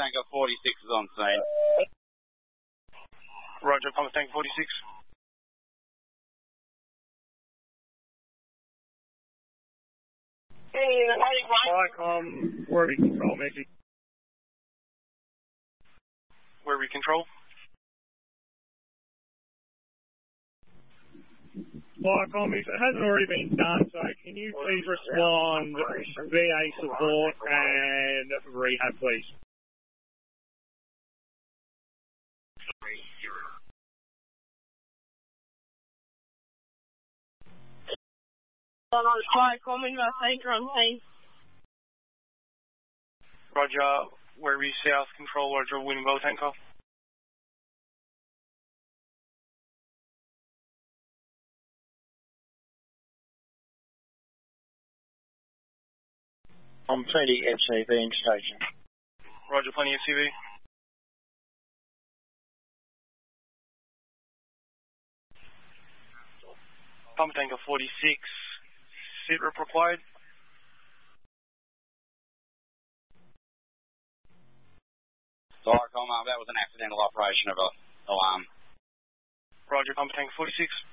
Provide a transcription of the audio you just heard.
Tanker 46 is on scene. Roger, Pump Tank 46. Flycom, where we control, Mickey. Where we control? Flycom, if it hasn't already been done, so can you please respond VA support and rehab, please? Flycom, Inverse Tanker on scene. Roger, where we south control, Roger, Winbow Tanker. I'm plenty FCV in station. Roger, plenty FCV. Pump Tanker 46, sit rep required. Flycom, that was an accidental operation of an alarm. Roger, Pump Tanker 46.